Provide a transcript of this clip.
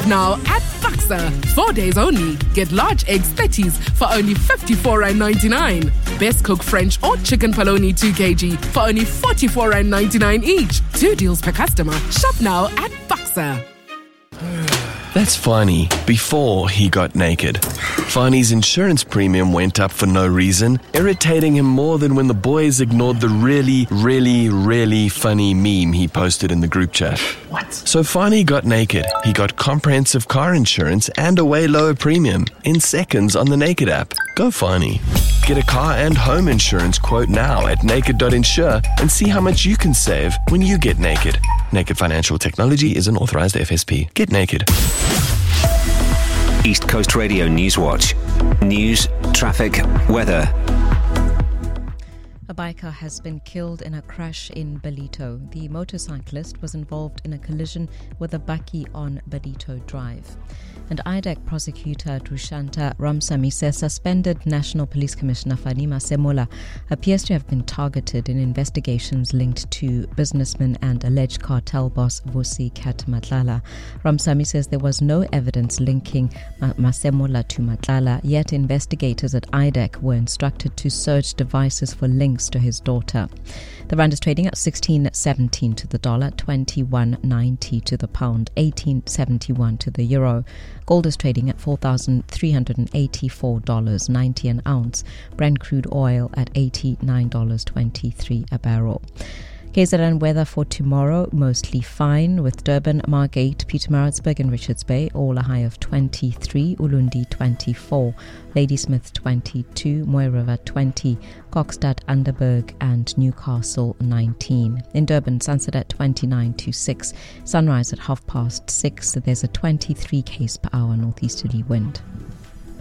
Shop now at Faxa. 4 days only. Get large eggs 30s for only R54.99. Best cook French or chicken polony 2 kg for only R44.99 each. 2 deals per customer. Shop now at Faxa. That's Fani before he got naked. Fani's insurance premium went up for no reason, irritating him more than when the boys ignored the really funny meme he posted in the group chat. What? So Fani got naked. He got comprehensive car insurance and a way lower premium in seconds on the Naked app. Go Fani. Get a car and home insurance quote now at naked.insure and see how much you can save when you get naked. Naked Financial Technology is an authorized FSP. Get naked. East Coast Radio News Watch. News, traffic, weather. A biker has been killed in a crash in Ballito. The motorcyclist was involved in a collision with a bakkie on Ballito Drive. And IDEC prosecutor Dushanta Ramsamy says suspended National Police Commissioner Fani Masemola appears to have been targeted in investigations linked to businessman and alleged cartel boss Vusi Kat Matlala. Ramsamy says there was no evidence linking Masemola to Matlala, yet investigators at IDEC were instructed to search devices for links to his daughter. The rand is trading at 16.17 to the dollar, 21.90 to the pound, 18.71 to the euro. Gold is trading at $4,384.90 an ounce. Brent crude oil at $89.23 a barrel. KZN weather for tomorrow, mostly fine, with Durban, Margate, Pietermaritzburg and Richards Bay all a high of 23, Ulundi 24, Ladysmith 22, Moy River 20, Kokstad, Underberg and Newcastle 19. In Durban, sunset at 29 to 6, sunrise at 6:30. There's a 23 km/h northeasterly wind.